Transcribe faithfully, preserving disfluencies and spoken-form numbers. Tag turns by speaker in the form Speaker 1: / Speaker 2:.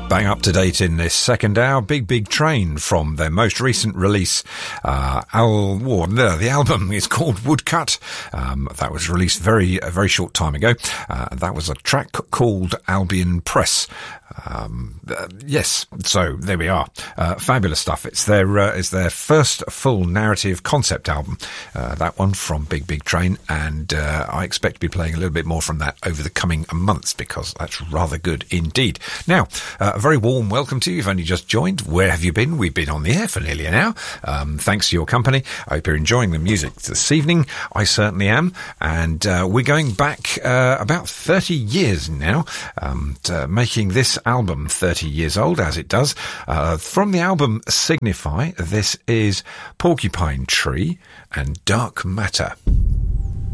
Speaker 1: Bang up to date in this second hour. Big Big Train from their most recent release. Uh, Al, well, no, the album is called Woodcut. Um, that was released very, a very short time ago. Uh, that was a track called Albion Press. Um, uh, yes, so there we are. Uh, fabulous stuff. It's their uh, it's their first full narrative concept album. Uh, that one from Big Big Train, and uh, I expect to be playing a little bit more from that over the coming months because that's rather good indeed. Now, uh, a very warm welcome to you. You've only just joined. Where have you been? We've been on the air for nearly an hour. Um, thanks to your company. I hope you're enjoying the music this evening. I certainly am, and uh, we're going back uh, about thirty years now, um, to making this album thirty years old, as it does. Uh, from the album Signify, this is Porcupine Tree and Dark Matter.